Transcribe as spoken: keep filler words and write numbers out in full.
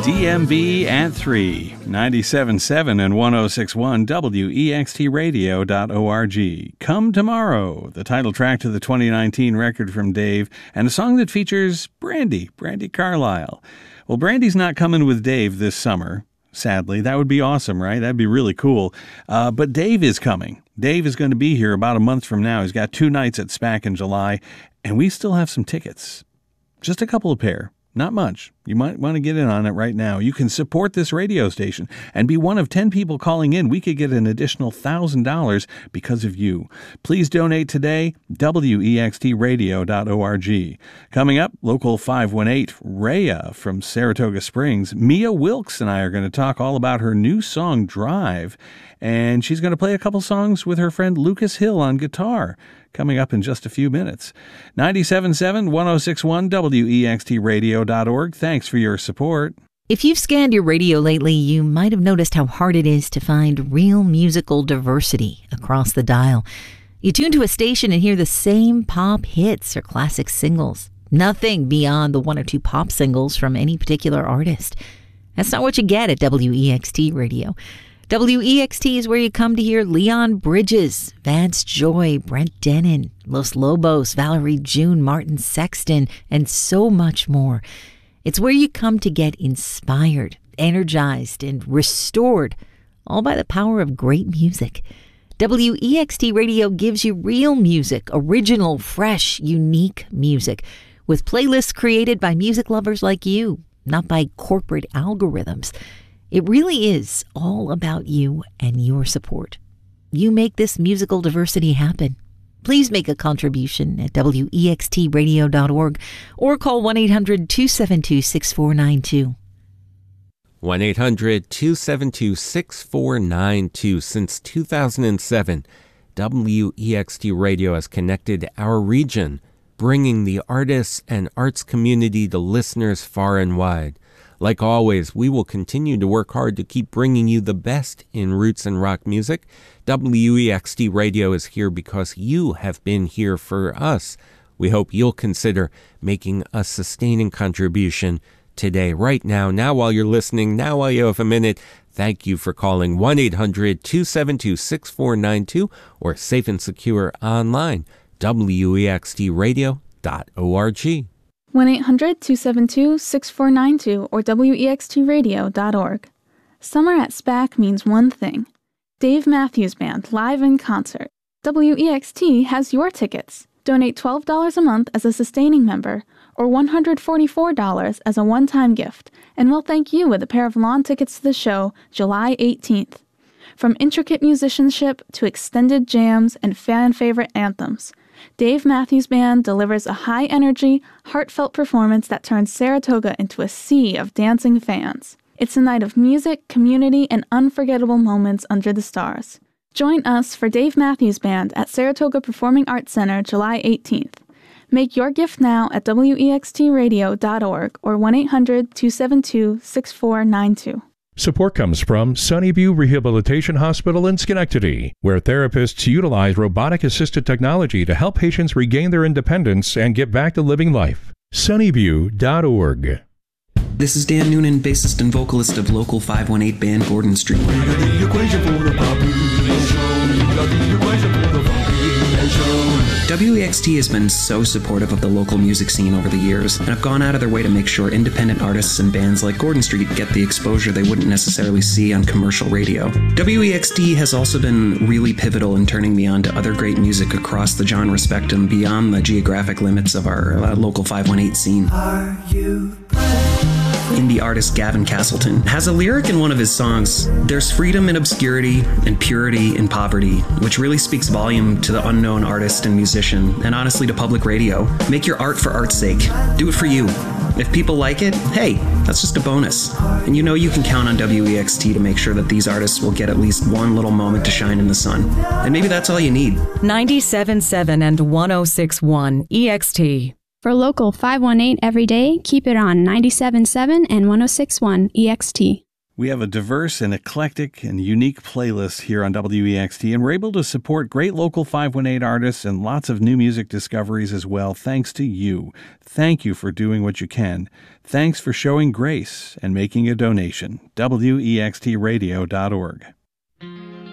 D M V at three, ninety-seven point seven and one oh six point one W E X T radio dot org. Come Tomorrow, the title track to the twenty nineteen record from Dave, and a song that features Brandi, Brandi Carlile. Well, Brandi's not coming with Dave this summer, sadly. That would be awesome, right? That'd be really cool. Uh, but Dave is coming. Dave is going to be here about a month from now. He's got two nights at SPAC in July, and we still have some tickets. Just a couple of pair. Not much. You might want to get in on it right now. You can support this radio station and be one of ten people calling in. We could get an additional one thousand dollars because of you. Please donate today, W E X T radio dot org. Coming up, Local five one eight, Rhea from Saratoga Springs. Mia Wilkes and I are going to talk all about her new song, Drive, and she's going to play a couple songs with her friend Lucas Hill on guitar. Coming up in just a few minutes. ninety-seven point seven, one oh six point one W E X T radio dot org. Thanks for your support. If you've scanned your radio lately, you might have noticed how hard it is to find real musical diversity across the dial. You tune to a station and hear the same pop hits or classic singles. Nothing beyond the one or two pop singles from any particular artist. That's not what you get at W E X T Radio. W E X T is where you come to hear Leon Bridges, Vance Joy, Brent Dennen, Los Lobos, Valerie June, Martin Sexton, and so much more. It's where you come to get inspired, energized, and restored, all by the power of great music. W E X T Radio gives you real music, original, fresh, unique music, with playlists created by music lovers like you, not by corporate algorithms. It really is all about you and your support. You make this musical diversity happen. Please make a contribution at W E X T radio dot org or call one eight hundred, two seven two, six four nine two. one eight hundred, two seven two, six four nine two. Since two thousand seven, W E X T Radio has connected our region, bringing the artists and arts community to listeners far and wide. Like always, we will continue to work hard to keep bringing you the best in roots and rock music. W E X T Radio is here because you have been here for us. We hope you'll consider making a sustaining contribution today, right now, now while you're listening, now while you have a minute. Thank you for calling one eight hundred, two seven two, six four nine two or Safe and Secure online, W E X T radio dot org. one eight hundred, two seven two, six four nine two or W E X T radio dot org. Summer at SPAC means one thing. Dave Matthews Band live in concert. W E X T has your tickets. Donate twelve dollars a month as a sustaining member or one hundred forty-four dollars as a one-time gift, and we'll thank you with a pair of lawn tickets to the show July eighteenth. From intricate musicianship to extended jams and fan-favorite anthems, Dave Matthews Band delivers a high-energy, heartfelt performance that turns Saratoga into a sea of dancing fans. It's a night of music, community, and unforgettable moments under the stars. Join us for Dave Matthews Band at Saratoga Performing Arts Center July eighteenth. Make your gift now at W E X T radio dot org or one eight hundred, two seven two, six four nine two. Support comes from Sunnyview Rehabilitation Hospital in Schenectady, where therapists utilize robotic-assisted technology to help patients regain their independence and get back to living life. Sunnyview dot org. This is Dan Noonan, bassist and vocalist of Local five one eight band Gordon Street. W E X T has been so supportive of the local music scene over the years, and have gone out of their way to make sure independent artists and bands like Gordon Street get the exposure they wouldn't necessarily see on commercial radio. W E X T has also been really pivotal in turning me on to other great music across the genre spectrum beyond the geographic limits of our uh, Local five one eight scene. Are you Indie artist Gavin Castleton has a lyric in one of his songs, "There's freedom in obscurity and purity in poverty," which really speaks volume to the unknown artist and musician, and honestly to public radio. Make your art for art's sake. Do it for you. If people like it, hey, that's just a bonus. And you know you can count on W E X T to make sure that these artists will get at least one little moment to shine in the sun. And maybe that's all you need. ninety-seven point seven and one oh six point one E X T. For Local five one eight every day, keep it on ninety-seven point seven and one oh six point one E X T. We have a diverse and eclectic and unique playlist here on W E X T, and we're able to support great local five one eight artists and lots of new music discoveries as well, thanks to you. Thank you for doing what you can. Thanks for showing grace and making a donation. W E X T radio dot org.